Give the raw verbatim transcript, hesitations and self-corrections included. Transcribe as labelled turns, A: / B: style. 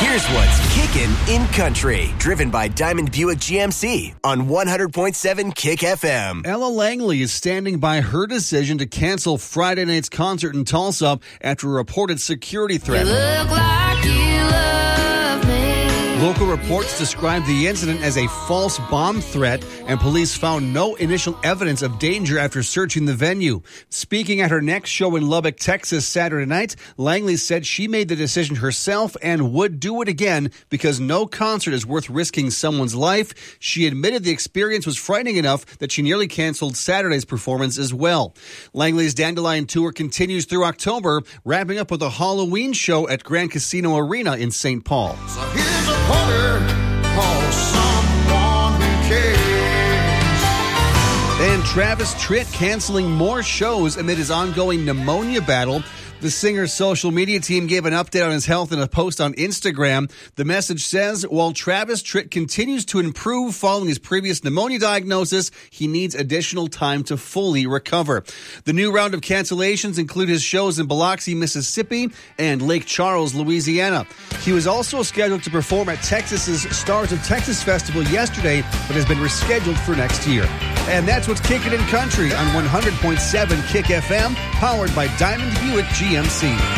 A: Here's what's kicking in country. Driven by Diamond Buick G M C on one hundred point seven Kick F M.
B: Ella Langley is standing by her decision to cancel Friday night's concert in Tulsa after a reported security threat.
C: You look like you love me.
B: Local reports described the incident as a false bomb threat, and police found no initial evidence of danger after searching the venue. Speaking at her next show in Lubbock, Texas, Saturday night, Langley said she made the decision herself and would do it again because no concert is worth risking someone's life. She admitted the experience was frightening enough that she nearly canceled Saturday's performance as well. Langley's Dandelion Tour continues through October, wrapping up with a Halloween show at Grand Casino Arena in Saint Paul.
D: So here's a wonder, call someone who cares.
B: And Travis Tritt canceling more shows amid his ongoing pneumonia battle. The singer's social media team gave an update on his health in a post on Instagram. The message says, while Travis Tritt continues to improve following his previous pneumonia diagnosis, he needs additional time to fully recover. The new round of cancellations include his shows in Biloxi, Mississippi, and Lake Charles, Louisiana. He was also scheduled to perform at Texas's Stars of Texas Festival yesterday, but has been rescheduled for next year. And that's what's kicking in country on one hundred point seven Kick F M, powered by Diamond Buick G M C.